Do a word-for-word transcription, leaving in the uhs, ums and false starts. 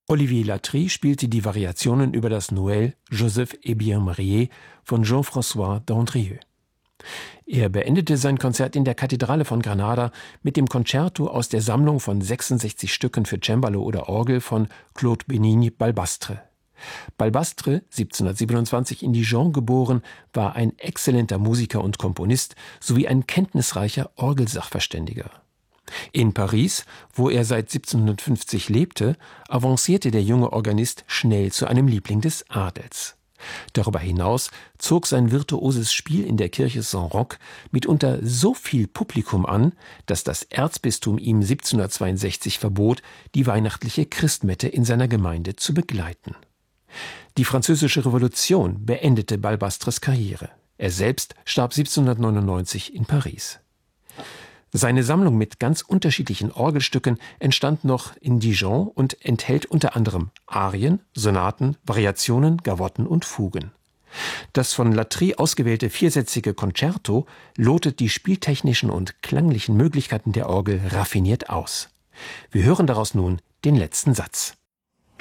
Olivier Latry spielte die Variationen über das Noël Joseph est bien marié von Jean-François d'Andrieux. Er beendete sein Konzert in der Kathedrale von Granada mit dem Concerto aus der Sammlung von sechsundsechzig Stücken für Cembalo oder Orgel von Claude Benigne Balbastre. Balbastre, siebzehnhundertsiebenundzwanzig in Dijon geboren, war ein exzellenter Musiker und Komponist sowie ein kenntnisreicher Orgelsachverständiger. In Paris, wo er seit siebzehnhundertfünfzig lebte, avancierte der junge Organist schnell zu einem Liebling des Adels. Darüber hinaus zog sein virtuoses Spiel in der Kirche Saint-Roch mitunter so viel Publikum an, dass das Erzbistum ihm siebzehnhundertzweiundsechzig verbot, die weihnachtliche Christmette in seiner Gemeinde zu begleiten. Die Französische Revolution beendete Balbastres Karriere. Er selbst starb siebzehnhundertneunundneunzig in Paris. Seine Sammlung mit ganz unterschiedlichen Orgelstücken entstand noch in Dijon und enthält unter anderem Arien, Sonaten, Variationen, Gavotten und Fugen. Das von Latry ausgewählte viersätzige Concerto lotet die spieltechnischen und klanglichen Möglichkeiten der Orgel raffiniert aus. Wir hören daraus nun den letzten Satz.